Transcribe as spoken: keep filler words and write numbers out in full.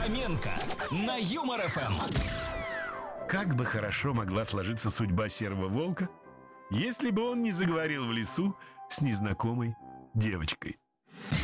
Фоменко на Юмор эф эм. Как бы хорошо могла сложиться судьба серого волка, если бы он не заговорил в лесу с незнакомой девочкой.